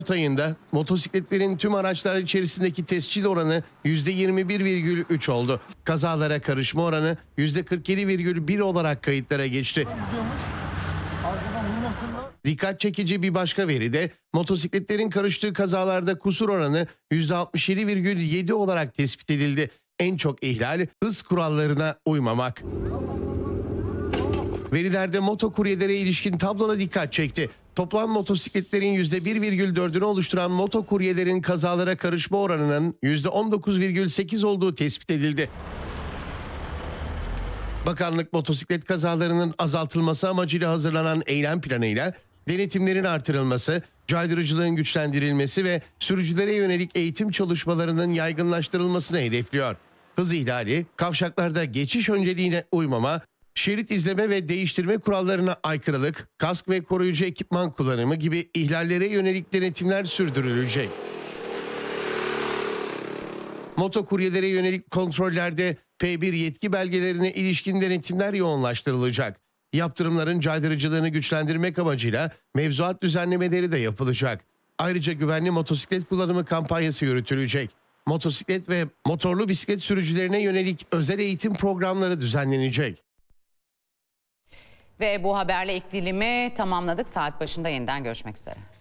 ayında motosikletlerin tüm araçlar içerisindeki tescil oranı %21,3 oldu. Kazalara karışma oranı %47,1 olarak kayıtlara geçti. Dikkat çekici bir başka veri de motosikletlerin karıştığı kazalarda kusur oranı %67,7 olarak tespit edildi. En çok ihlal hız kurallarına uymamak. Verilerde motokuryelere ilişkin tabloya dikkat çekti. Toplam motosikletlerin %1,4'ünü oluşturan motokuryelerin kazalara karışma oranının %19,8 olduğu tespit edildi. Bakanlık motosiklet kazalarının azaltılması amacıyla hazırlanan eylem planıyla denetimlerin artırılması, caydırıcılığın güçlendirilmesi ve sürücülere yönelik eğitim çalışmalarının yaygınlaştırılmasını hedefliyor. Hız ihlali, kavşaklarda geçiş önceliğine uymama, şerit izleme ve değiştirme kurallarına aykırılık, kask ve koruyucu ekipman kullanımı gibi ihlallere yönelik denetimler sürdürülecek. Motokuryelere yönelik kontrollerde P1 yetki belgelerine ilişkin denetimler yoğunlaştırılacak. Yaptırımların caydırıcılığını güçlendirmek amacıyla mevzuat düzenlemeleri de yapılacak. Ayrıca güvenli motosiklet kullanımı kampanyası yürütülecek. Motosiklet ve motorlu bisiklet sürücülerine yönelik özel eğitim programları düzenlenecek. Ve bu haberle ilk dilimi tamamladık. Saat başında yeniden görüşmek üzere.